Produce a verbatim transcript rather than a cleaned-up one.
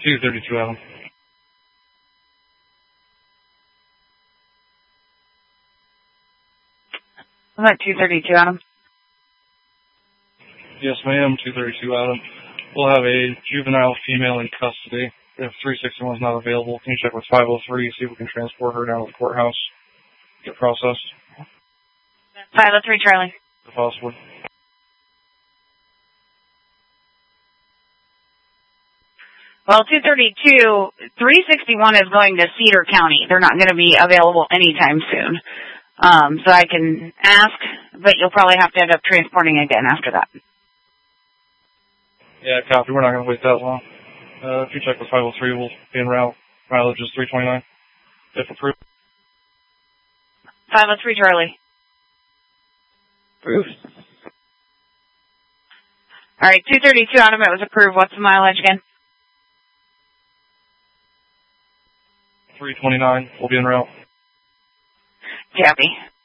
two thirty-two, Adam. Was that two thirty-two, Adam? Yes, ma'am, two thirty-two, Adam. We'll have a juvenile female in custody. If three sixty-one is not available, can you check with five oh three, see if we can transport her down to the courthouse, get processed? five oh three, Charlie. If possible. Well, two thirty-two, three sixty-one is going to Cedar County. They're not going to be available anytime soon. Um, so I can ask, but you'll probably have to end up transporting again after that. Yeah, copy. We're not going to wait that long. Uh, if you check with five oh three, we'll be en route. Mileage is three twenty-nine. If approved. five oh three, Charlie. Approved. All right, two thirty-two, Adam, it was approved. What's the mileage again? three twenty-nine. We'll be en route. Copy.